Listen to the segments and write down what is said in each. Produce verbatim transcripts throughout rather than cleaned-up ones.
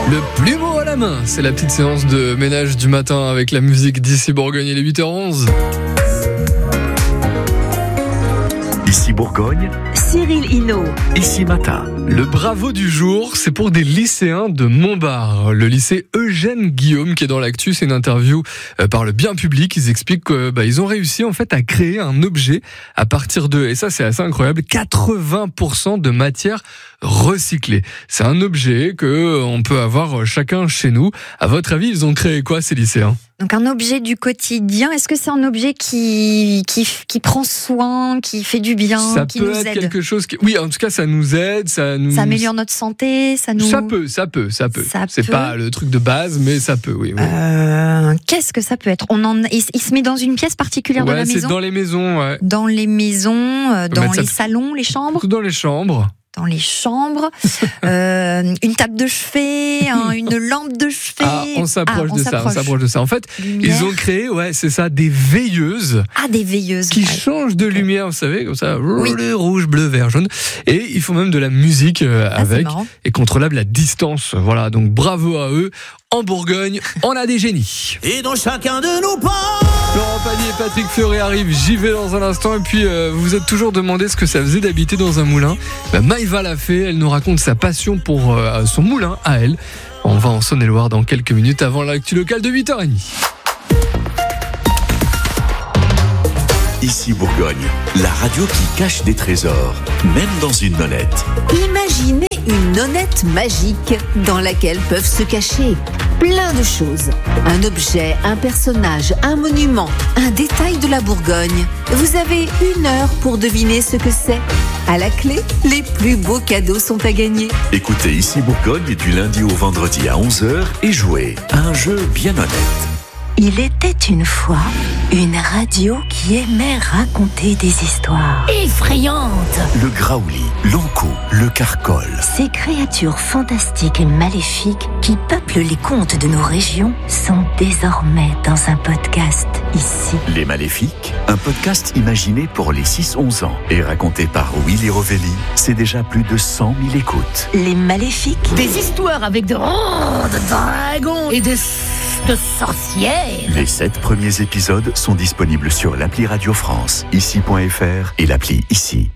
Le plumeau à la main, c'est la petite séance de ménage du matin avec la musique d'ici Bourgogne. Il est huit heures onze. Ici Bourgogne, Cyril Hinault. Ici Matin. Le bravo du jour, c'est pour des lycéens de Montbard. Le lycée Eugène Guillaume qui est dans l'actu, c'est une interview par le bien public. Ils expliquent qu'ils bah, ont réussi en fait à créer un objet à partir de, et ça c'est assez incroyable, quatre-vingts pour cent de matière recyclée. C'est un objet que on peut avoir chacun chez nous. À votre avis, ils ont créé quoi ces lycéens ? Donc un objet du quotidien, est-ce que c'est un objet qui, qui, qui prend soin, qui fait du bien, ça qui peut nous être aide quelque chose qui... Oui, en tout cas, ça nous aide, ça nous... Ça améliore notre santé, ça nous... Ça peut, ça peut, ça peut. Ça c'est peut. pas le truc de base, mais ça peut, oui. oui. Euh, qu'est-ce que ça peut être ? On en, il, il se met dans une pièce particulière ouais, de la c'est maison ? dans les maisons, ouais. Dans les maisons, euh, dans les ça... salons, les chambres ? Dans les chambres. Dans les chambres, euh, une table de chevet, hein, une lampe de chevet. Ah, on s'approche ah, on de s'approche. ça, on s'approche de ça. En fait, lumière. Ils ont créé, ouais, c'est ça, des veilleuses. Ah, des veilleuses. Qui ah, changent de lumière, vous savez, comme ça, oui. rouge, bleu, vert, jaune. Et ils font même de la musique euh, ah, avec, et contrôlable à distance. Voilà, donc bravo à eux. En Bourgogne, on a des génies. Et dans chacun de nos pas. Laurent Pagny et Patrick Fiori arrivent, j'y vais dans un instant. Et puis, euh, vous vous êtes toujours demandé ce que ça faisait d'habiter dans un moulin. Bah, Maïva l'a fait, elle nous raconte sa passion pour euh, son moulin à elle. On va en Saône-et-Loire dans quelques minutes avant l'actu locale de huit heures trente. Ici Bourgogne, la radio qui cache des trésors, même dans une nonnette. Imaginez une nonnette magique dans laquelle peuvent se cacher plein de choses. Un objet, un personnage, un monument, un détail de la Bourgogne. Vous avez une heure pour deviner ce que c'est. À la clé, les plus beaux cadeaux sont à gagner. Écoutez Ici Bourgogne du lundi au vendredi à onze heures et jouez à un jeu bien honnête. Il était une fois une radio qui aimait raconter des histoires effrayantes. Le graouli, l'encou, le carcol. Ces créatures fantastiques et maléfiques qui peuplent les contes de nos régions sont désormais dans un podcast ici. Les Maléfiques, un podcast imaginé pour les six onze ans et raconté par Willy Rovelli. C'est déjà plus de cent mille écoutes. Les Maléfiques. Des histoires avec de, oh, de dragons et de... de sorcières. Les sept premiers épisodes sont disponibles sur l'appli Radio France, ici point f r et l'appli Ici.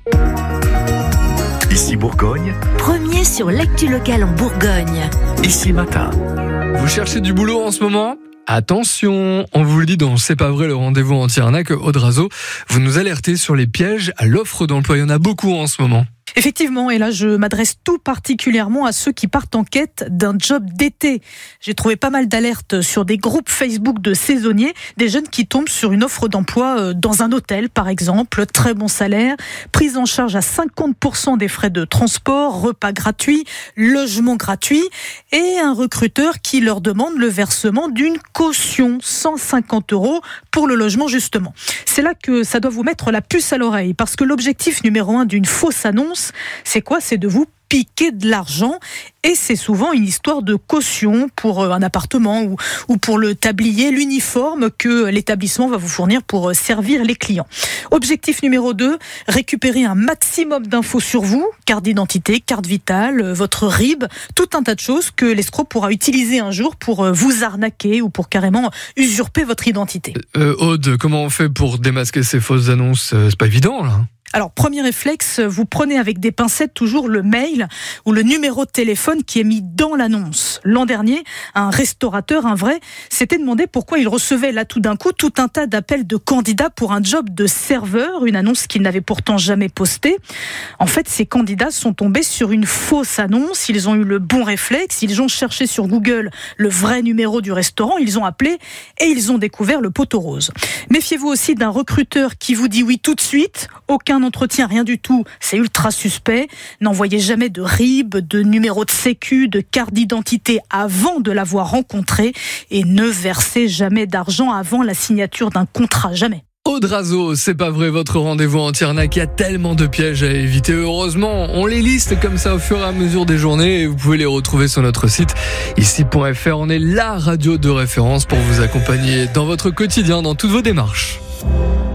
Ici Bourgogne. Premier sur l'actu locale en Bourgogne. Ici Matin. Vous cherchez du boulot en ce moment ? Attention, on vous le dit dans C'est pas vrai, le rendez-vous anti-arnaque, Audrazo, vous nous alertez sur les pièges à l'offre d'emploi. Il y en a beaucoup en ce moment. Effectivement, et là je m'adresse tout particulièrement à ceux qui partent en quête d'un job d'été. J'ai trouvé pas mal d'alertes sur des groupes Facebook de saisonniers, des jeunes qui tombent sur une offre d'emploi dans un hôtel par exemple, très bon salaire, prise en charge à cinquante pour cent des frais de transport, repas gratuits, logement gratuit, et un recruteur qui leur demande le versement d'une caution, cent cinquante euros pour le logement justement. C'est là que ça doit vous mettre la puce à l'oreille, parce que l'objectif numéro un d'une fausse annonce, c'est quoi ? C'est de vous piquer de l'argent, et c'est souvent une histoire de caution pour un appartement ou, ou pour le tablier, l'uniforme que l'établissement va vous fournir pour servir les clients. Objectif numéro deux, récupérer un maximum d'infos sur vous, carte d'identité, carte vitale, votre R I B, tout un tas de choses que l'escroc pourra utiliser un jour pour vous arnaquer ou pour carrément usurper votre identité. Euh, Aude, comment on fait pour démasquer ces fausses annonces ? C'est pas évident là. Alors, premier réflexe, vous prenez avec des pincettes toujours le mail ou le numéro de téléphone qui est mis dans l'annonce. L'an dernier, un restaurateur, un vrai, s'était demandé pourquoi il recevait là tout d'un coup tout un tas d'appels de candidats pour un job de serveur, une annonce qu'il n'avait pourtant jamais postée. En fait, ces candidats sont tombés sur une fausse annonce, ils ont eu le bon réflexe, ils ont cherché sur Google le vrai numéro du restaurant, ils ont appelé et ils ont découvert le poteau rose. Méfiez-vous aussi d'un recruteur qui vous dit oui tout de suite, aucun entretien, rien du tout, c'est ultra suspect. N'envoyez jamais de R I B, de numéro de sécu, de carte d'identité avant de l'avoir rencontré, et ne versez jamais d'argent avant la signature d'un contrat, jamais. Audrazo, c'est pas vrai, votre rendez-vous anti-arnaque, il y a tellement de pièges à éviter. Heureusement, on les liste comme ça au fur et à mesure des journées et vous pouvez les retrouver sur notre site ici point f r. On est la radio de référence pour vous accompagner dans votre quotidien, dans toutes vos démarches.